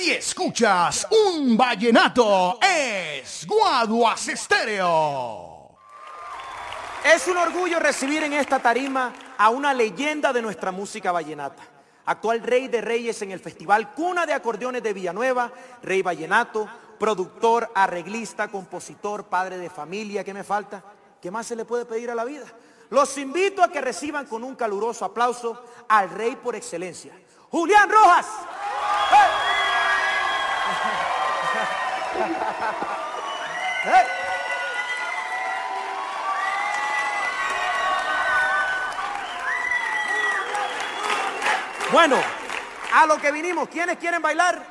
Si escuchas un vallenato, es Guaduas Estéreo. Es un orgullo recibir en esta tarima a una leyenda de nuestra música vallenata, actual rey de reyes en el Festival Cuna de Acordeones de Villanueva, rey vallenato, productor, arreglista, compositor, padre de familia. ¿Qué me falta? ¿Qué más se le puede pedir a la vida? Los invito a que reciban con un caluroso aplauso al rey por excelencia, Julián Rojas. ¡Hey! Bueno, a lo que vinimos. ¿Quiénes quieren bailar?